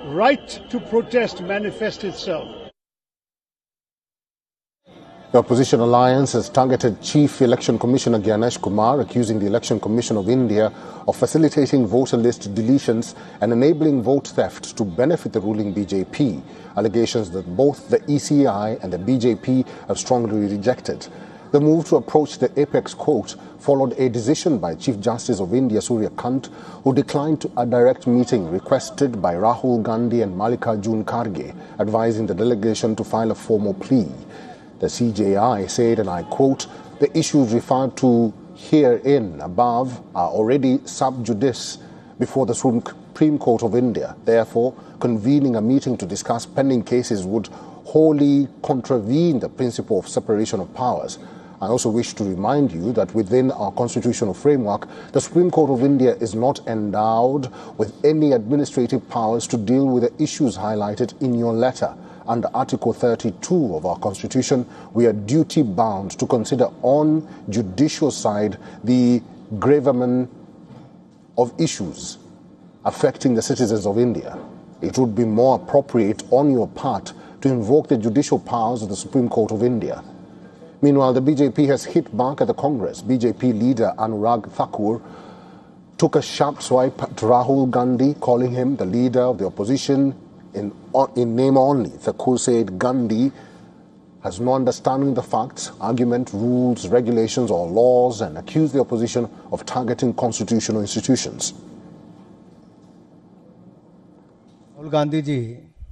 right to protest manifest itself. The opposition alliance has targeted Chief Election Commissioner Gyanesh Kumar, accusing the Election Commission of India of facilitating voter list deletions and enabling vote theft to benefit the ruling BJP. Allegations that both the ECI and the BJP have strongly rejected. The move to approach the apex court followed a decision by Chief Justice of India Surya Kant, who declined a direct meeting requested by Rahul Gandhi and Mallikarjun Kharge, advising the delegation to file a formal plea. The CJI said, and I quote, "The issues referred to herein above are already sub judice before the Supreme Court of India. Therefore, convening a meeting to discuss pending cases would wholly contravene the principle of separation of powers. I also wish to remind you that within our constitutional framework, the Supreme Court of India is not endowed with any administrative powers to deal with the issues highlighted in your letter. Under Article 32 of our Constitution, we are duty-bound to consider on judicial side the gravamen of issues affecting the citizens of India. It would be more appropriate on your part to invoke the judicial powers of the Supreme Court of India." Meanwhile, the BJP has hit back at the Congress. BJP leader Anurag Thakur took a sharp swipe at Rahul Gandhi, calling him the leader of the opposition in name only. Thakur said Gandhi has no understanding of the facts, argument, rules, regulations or laws, and accused the opposition of targeting constitutional institutions. Rahul Gandhi ji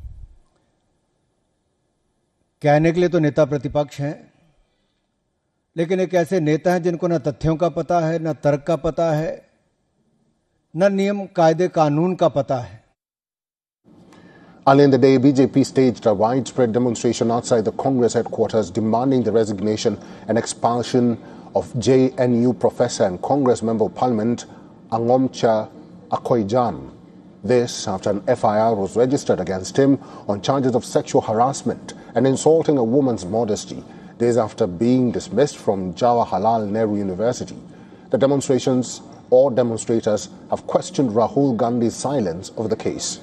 कहने के लिए तो नेता प्रतिपक्ष हैं, लेकिन एक ऐसे नेता हैं जिनको न तथ्यों का पता है, न तर्क का पता है, न नियम कायदे कानून का पता है. Earlier in the day, BJP staged a widespread demonstration outside the Congress headquarters demanding the resignation and expulsion of JNU professor and Congress Member of Parliament Angomcha Akoijam. This after an FIR was registered against him on charges of sexual harassment and insulting a woman's modesty, days after being dismissed from Jawaharlal Nehru University. The demonstrators have questioned Rahul Gandhi's silence over the case.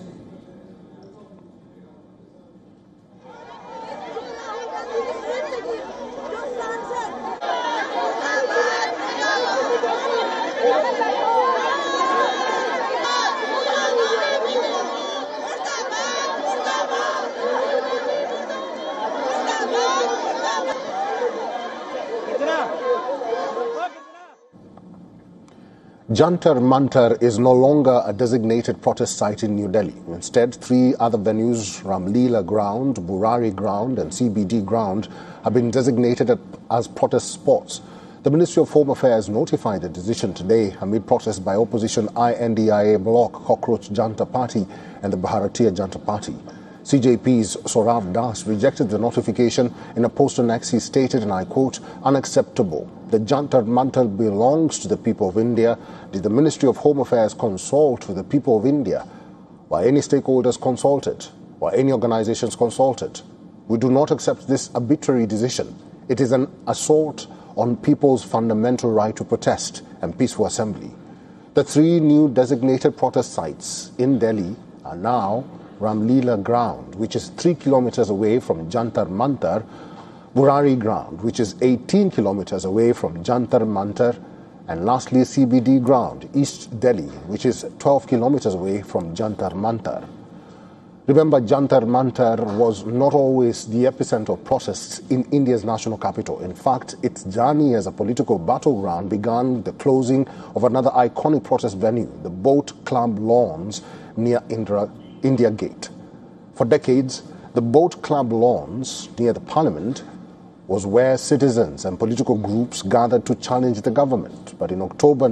Jantar Mantar is no longer a designated protest site in New Delhi. Instead, 3 other venues, Ramleela Ground, Burari Ground and CBD Ground, have been designated as protest spots. The Ministry of Home Affairs notified the decision today amid protests by opposition INDIA bloc, Cockroach Janta Party and the Bharatiya Janta Party. CJP's Saurav Das rejected the notification. In a post on X, he stated, and I quote, "Unacceptable. The Jantar Mantar belongs to the people of India. Did the Ministry of Home Affairs consult with the people of India? Were any stakeholders consulted? Were any organizations consulted? We do not accept this arbitrary decision. It is an assault on people's fundamental right to protest and peaceful assembly." The 3 new designated protest sites in Delhi are now Ramleela Ground, which is 3 kilometers away from Jantar Mantar, Burari Ground, which is 18 kilometers away from Jantar Mantar, and lastly CBD Ground, East Delhi, which is 12 kilometers away from Jantar Mantar. Remember, Jantar Mantar was not always the epicenter of protests in India's national capital. In fact, its journey as a political battleground began with the closing of another iconic protest venue, the Boat Club Lawns near India Gate. For decades, the Boat Club Lawns near the Parliament was where citizens and political groups gathered to challenge the government. But in October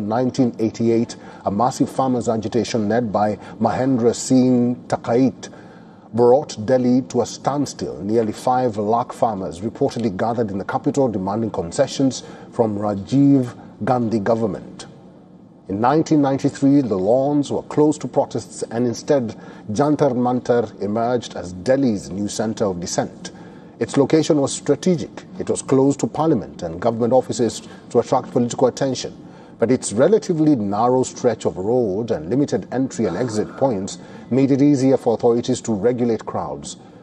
1988, a massive farmers' agitation led by Mahendra Singh Takait brought Delhi to a standstill. Nearly 5 lakh farmers reportedly gathered in the capital demanding concessions from Rajiv Gandhi government. In 1993, the lawns were closed to protests and instead Jantar Mantar emerged as Delhi's new center of dissent. Its location was strategic. It was close to Parliament and government offices to attract political attention. but its relatively narrow stretch of road and limited entry and exit points made it easier for authorities to regulate crowds.